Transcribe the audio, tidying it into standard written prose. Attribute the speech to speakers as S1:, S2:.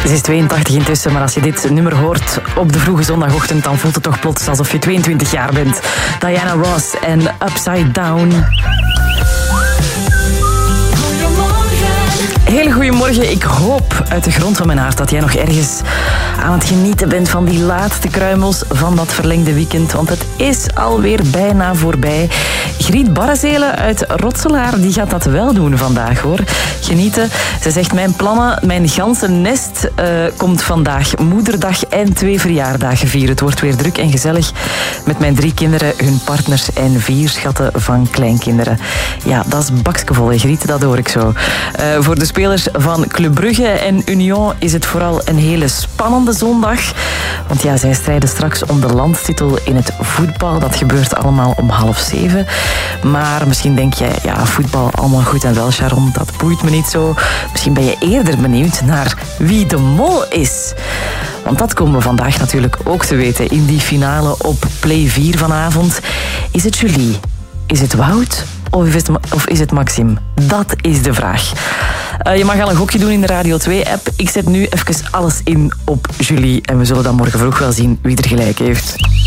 S1: Ze is 82 intussen, maar als je dit nummer hoort op de vroege zondagochtend, dan voelt het toch plots alsof je 22 jaar bent. Diana Ross en Upside Down. Hele goedemorgen. Ik hoop uit de grond van mijn hart dat jij nog ergens aan het genieten bent van die laatste kruimels van dat verlengde weekend. Want het is alweer bijna voorbij. Griet Barrezelen uit Rotselaar, die gaat dat wel doen vandaag, hoor. Genieten. Ze zegt, mijn plannen, mijn ganse nest komt vandaag Moederdag en 2 verjaardagen vieren. Het wordt weer druk en gezellig met mijn 3 kinderen, hun partners en 4 schatten van kleinkinderen. Ja, dat is bakskevol, Griet, dat hoor ik zo. Voor de spelers van Club Brugge en Union is het vooral een hele spannende zondag. Want ja, zij strijden straks om de landstitel in het voetbal. Dat gebeurt allemaal om 6:30. Maar misschien denk jij, ja, voetbal allemaal goed en wel, Sharon, dat boeit me niet zo. Misschien ben je eerder benieuwd naar wie de mol is. Want dat komen we vandaag natuurlijk ook te weten in die finale op Play 4 vanavond. Is het Julie? Is het Wout? Of is het Maxime? Dat is de vraag. Je mag al een gokje doen in de Radio 2-app. Ik zet nu even alles in op Julie. En we zullen dan morgen vroeg wel zien wie er gelijk heeft.